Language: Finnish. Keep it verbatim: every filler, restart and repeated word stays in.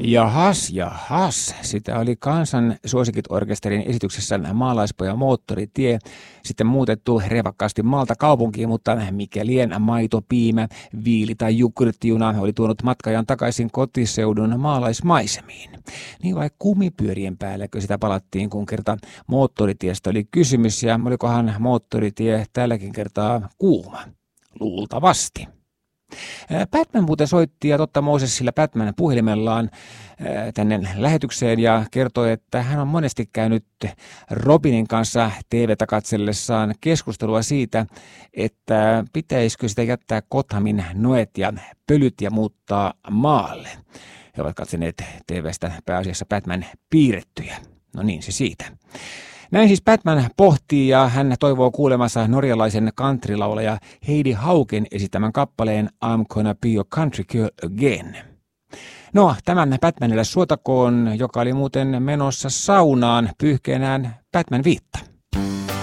Jahas, jahas. Sitä oli Kansan suosikit orkesterin esityksessä Maalaispojan moottoritie. Sitten muutettu revakkaasti maalta kaupunkiin, mutta mikä lien maito, piimä, viili tai jogurttijuna oli tuonut matkajan takaisin kotiseudun maalaismaisemiin. Niin vai kumipyörien päälläkö sitä palattiin, kun kerta moottoritiestä oli kysymys, ja olikohan moottoritie tälläkin kertaa kuuma? Luultavasti. Batman muuten soitti ja totta Mosesilla Batman puhelimellaan tänne lähetykseen ja kertoi, että hän on monesti käynyt Robinin kanssa T V:tä katsellessaan keskustelua siitä, että pitäisikö sitä jättää Gothamin noet ja pölyt ja muuttaa maalle. He ovat katsoneet T V:stä pääasiassa Batman piirrettyjä. No niin, se siitä. Näin siis Batman pohtii ja hän toivoo kuulemansa norjalaisen countrylaulaja Heidi Hauken esittämän kappaleen I'm Gonna Be Your Country Girl Again. No, tämän Batmanille suotakoon, joka oli muuten menossa saunaan pyyhkeenään Batman viitta.